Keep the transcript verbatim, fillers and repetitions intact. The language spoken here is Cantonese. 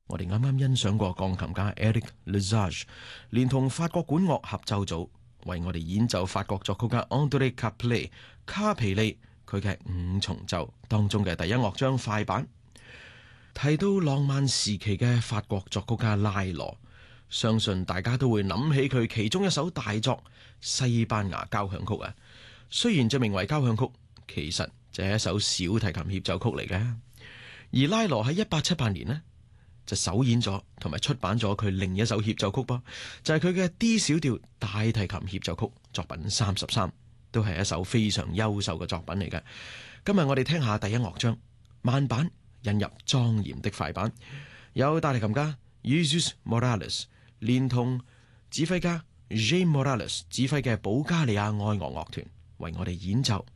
我哋啱啱欣賞過鋼琴家 Eric Lesage 連同法國管樂合奏組為我哋演奏法國作曲家 André Caplet 卡皮利佢嘅五重奏當中嘅第一樂章快板。提到浪漫時期嘅法國作曲家拉羅，相信大家都會諗起佢其中一首大作西班牙交響曲啊。雖然就名為交響曲，其實就係一首小提琴協奏曲嚟嘅。而拉羅喺一八七八年呢，就首演咗同埋出版咗佢另一首協奏曲噃，就係佢嘅 D 小調大提琴協奏曲作品三十三，都係一首非常優秀嘅作品嚟嘅。今日我哋聽下第一樂章慢板引入莊嚴的快板，有大提琴家 Jesus Morales 連同指揮家 J Morales 指揮嘅保加利亞愛樂樂團為我哋演奏。